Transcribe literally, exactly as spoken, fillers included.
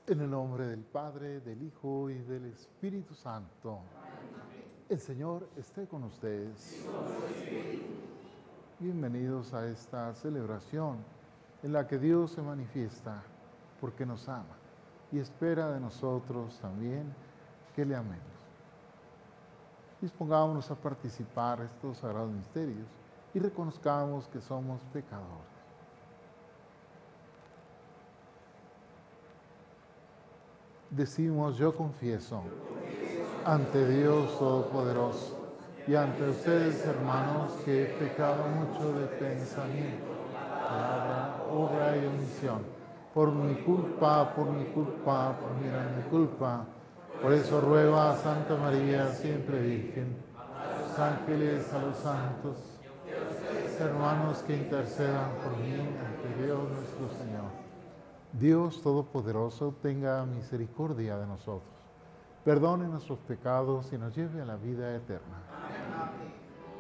En el nombre del Padre, del Hijo y del Espíritu Santo. El Señor esté con ustedes. Bienvenidos a esta celebración en la que Dios se manifiesta porque nos ama y espera de nosotros también que le amemos. Dispongámonos a participar de estos sagrados misterios y reconozcamos que somos pecadores. Decimos, yo confieso ante Dios Todopoderoso y ante ustedes, hermanos, que he pecado mucho de pensamiento, palabra, obra y omisión, por mi culpa, por mi culpa, por mi gran culpa. Por eso ruego a Santa María, siempre Virgen, a los ángeles, a los santos, hermanos que intercedan por mí ante Dios nuestro Señor. Dios Todopoderoso tenga misericordia de nosotros, perdone nuestros pecados y nos lleve a la vida eterna.